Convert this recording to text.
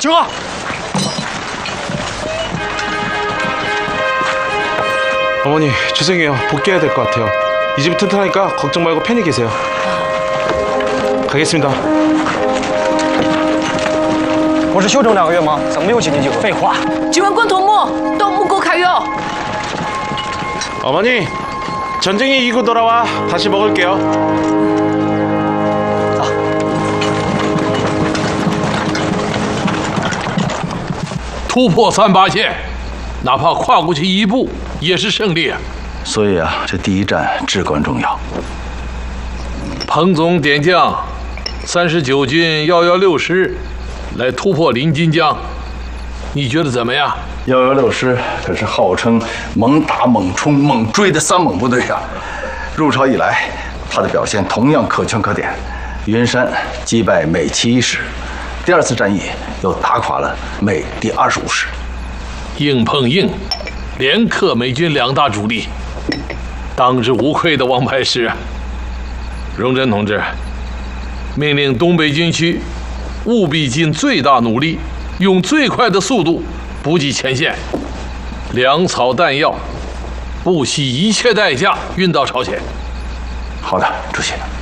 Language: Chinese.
车。 어머니 죄송해요. 복귀해야 될 것 같아요. 이 집이 튼튼하니까 걱정 말고 편히 계세요. 가겠습니다. 不是休整2个月吗？怎么没有紧急集合？废话， 지원군 동무 또 묵고 가요. 어머니 전쟁이 이기고 돌아와 다시 먹을게요. 突破38线，哪怕跨过去一步也是胜利啊！ 所以啊，这第一战至关重要。 彭总点将39军116师来突破临津江，你觉得怎么样 116师可是号称猛打、猛冲、猛追的3猛部队啊！入朝以来，他的表现同样可圈可点。云山击败美71师，第2次战役又打垮了美第25师。 硬碰硬，连克美军2大主力，当之无愧的王牌师啊！荣臻同志，命令东北军区务必尽最大努力，用最快的速度补给前线，粮草弹药不惜一切代价运到朝鲜。 好的，主席。